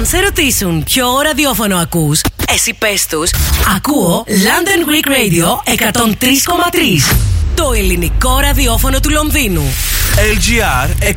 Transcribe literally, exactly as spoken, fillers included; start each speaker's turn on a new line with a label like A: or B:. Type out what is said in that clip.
A: Αν σε ρωτήσουν ποιο ραδιόφωνο ακούς, εσύ πες τους, ακούω London Greek Radio εκατόν τρία κόμμα τρία. Το ελληνικό ραδιόφωνο του Λονδίνου.
B: ελ τζι αρ